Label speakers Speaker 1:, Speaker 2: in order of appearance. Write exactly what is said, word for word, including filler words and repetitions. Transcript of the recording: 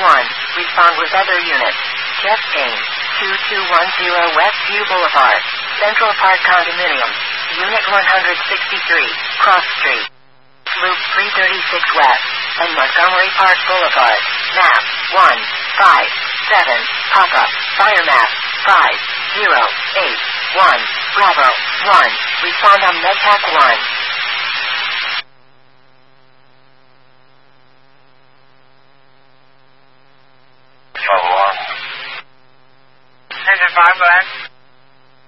Speaker 1: one. Respond with other units. Jeff Payne, two two one zero Westview Boulevard, Central Park Condominium, Unit one sixty-three, Cross Street. Loop three thirty-six West, and Montgomery Park Boulevard. Map one five seven. Pop-up. Fire map five zero eight one. Bravo one. Respond on MedTac one.
Speaker 2: Engine five, go ahead.